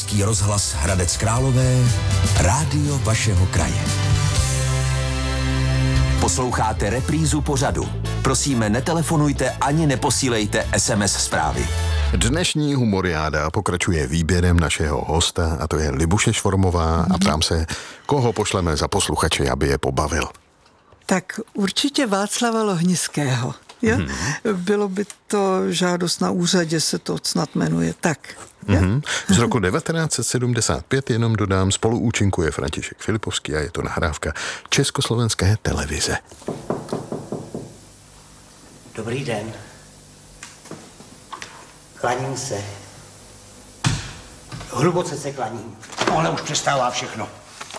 Český rozhlas Hradec Králové, rádio vašeho kraje. Posloucháte reprízu pořadu. Prosíme, netelefonujte ani neposílejte SMS zprávy. Dnešní humoriáda pokračuje výběrem našeho hosta, a to je Libuše Švormová, a ptám se, koho pošleme za posluchače, aby je pobavil. Tak určitě Václava Lohnického. Jo? Bylo by to Žádost na úřadě, se to snad jmenuje tak. Z roku 1975, jenom dodám, spoluúčinkuje František Filipovský a je to nahrávka Československé televize. Dobrý den. Klaním se. Hluboce se klaním. No, ale už přestává všechno.